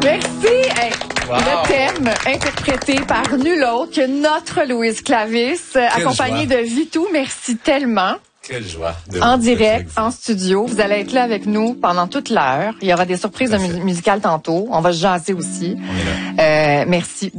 Merci. Hey, le thème interprété par nul autre que notre Louise Clavis, accompagnée de Vitou. Merci tellement. Quelle joie. En direct, en studio. Vous allez être là avec nous pendant toute l'heure. Il y aura des surprises musicales tantôt. On va se jaser aussi. On est là. Merci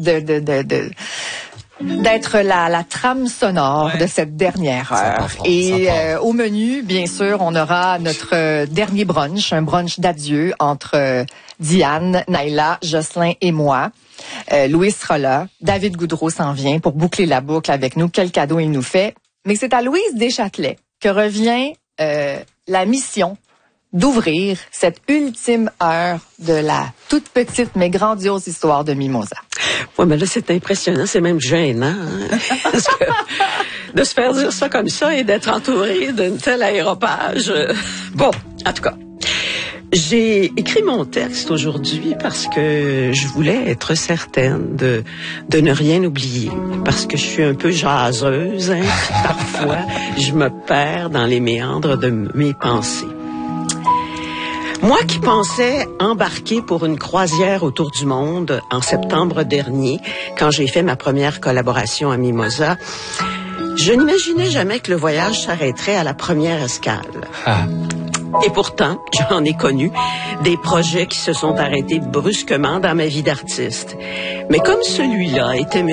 d'être la trame sonore de cette dernière heure. Et au menu, bien sûr, on aura notre dernier brunch, un brunch d'adieu entre Diane, Naila, Jocelyn et moi. Louis sera là. David Goudreau s'en vient pour boucler la boucle avec nous. Quel cadeau il nous fait. Mais c'est à Louise Deschâtelet que revient la mission d'ouvrir cette ultime heure de la toute petite mais grandiose histoire de Mimosa. Ouais, mais là, c'est impressionnant, c'est même gênant, hein? Parce que de se faire dire ça comme ça et d'être entouré d'un tel aéropage. Bon, en tout cas, j'ai écrit mon texte aujourd'hui parce que je voulais être certaine de ne rien oublier. Parce que je suis un peu jaseuse, hein, puis parfois, je me perds dans les méandres de mes pensées. Moi qui pensais embarquer pour une croisière autour du monde en septembre dernier, quand j'ai fait ma première collaboration à Mimosa, je n'imaginais jamais que le voyage s'arrêterait à la première escale. Et pourtant, j'en ai connu des projets qui se sont arrêtés brusquement dans ma vie d'artiste. Mais comme celui-là était